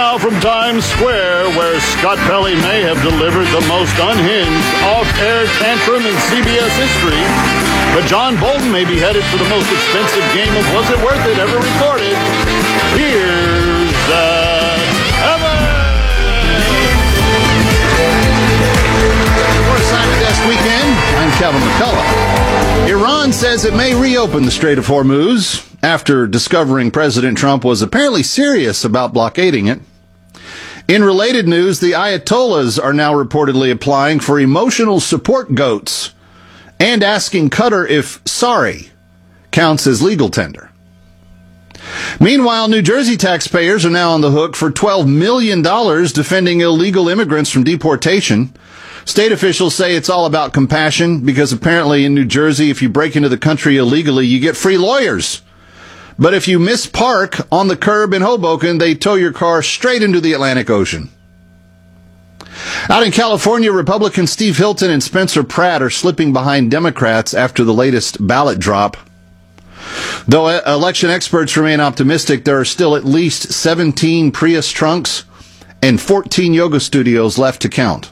now from Times Square, where Scott Pelley may have delivered the most unhinged off-air tantrum in CBS history, but John Bolton may be headed for the most expensive game of Was It Worth It ever recorded. Here's Evan! For Simon Desk Weekend, I'm Kevin McCullough. Iran says it may reopen the Strait of Hormuz after discovering President Trump was apparently serious about blockading it. In related news, the Ayatollahs are now reportedly applying for emotional support goats and asking Qatar if sorry counts as legal tender. Meanwhile, New Jersey taxpayers are now on the hook for $12 million defending illegal immigrants from deportation. State officials say it's all about compassion because apparently in New Jersey, if you break into the country illegally, you get free lawyers. But if you mispark on the curb in Hoboken, they tow your car straight into the Atlantic Ocean. Out in California, Republicans Steve Hilton and Spencer Pratt are slipping behind Democrats after the latest ballot drop. Though election experts remain optimistic, there are still at least 17 Prius trunks and 14 yoga studios left to count.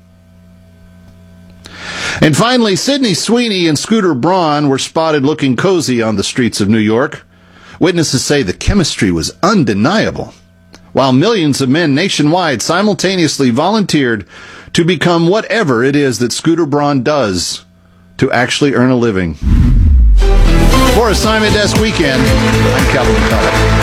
And finally, Sydney Sweeney and Scooter Braun were spotted looking cozy on the streets of New York. Witnesses say the chemistry was undeniable, while millions of men nationwide simultaneously volunteered to become whatever it is that Scooter Braun does to actually earn a living. For Assignment Desk Weekend, I'm Kevin McCullough.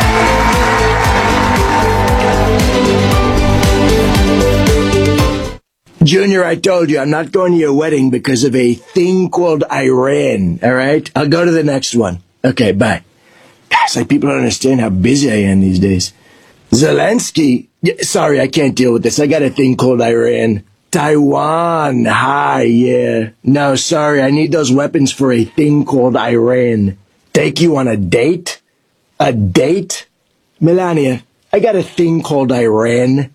Junior, I told you I'm not going to your wedding because of a thing called Iran, all right? I'll go to the next one. Okay, bye. It's like people don't understand how busy I am these days. Zelensky, sorry, I can't deal with this. I got a thing called Iran. Taiwan, hi, yeah. No, sorry, I need those weapons for a thing called Iran. Take you on a date? A date? Melania, I got a thing called Iran.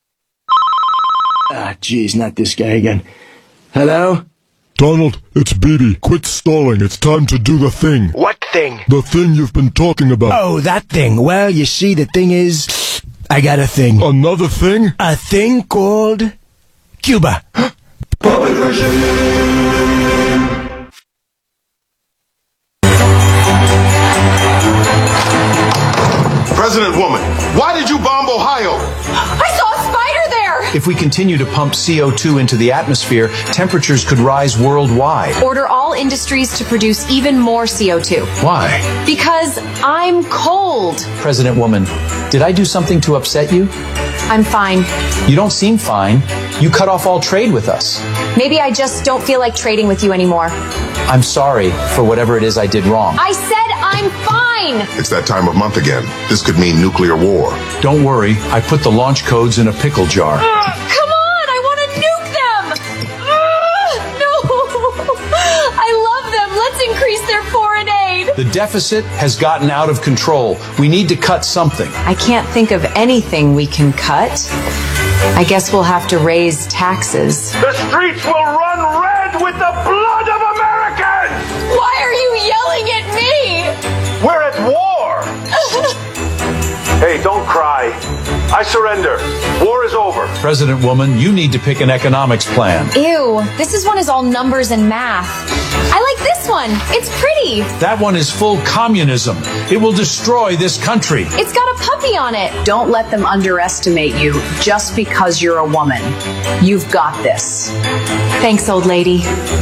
Ah, geez, not this guy again. Hello? Donald, it's Beatty. Quit stalling. It's time to do the thing. What thing? The thing you've been talking about. Oh, that thing. Well, you see, the thing is, I got a thing. Another thing? A thing called Cuba. Public version. President Woman, why did you bomb Ohio? I saw a spider there! If we continue to pump CO2 into the atmosphere, temperatures could rise worldwide. Order all industries to produce even more CO2. Why? Because I'm cold. President Woman, did I do something to upset you? I'm fine. You don't seem fine. You cut off all trade with us. Maybe I just don't feel like trading with you anymore. I'm sorry for whatever it is I did wrong. I said I'm fine! It's that time of month again. This could mean nuclear war. Don't worry, I put the launch codes in a pickle jar. Come on, I want to nuke them! No! I love them. Let's increase their foreign aid. The deficit has gotten out of control. We need to cut something. I can't think of anything we can cut. I guess we'll have to raise taxes. The streets will run red with the blood of Americans! Why are you yelling at me? We're at war! Hey, don't cry. I surrender. War is over. President Woman, you need to pick an economics plan. Ew, this one is all numbers and math. I like this one. It's pretty. That one is full communism. It will destroy this country. It's got a puppy on it. Don't let them underestimate you just because you're a woman. You've got this. Thanks, old lady.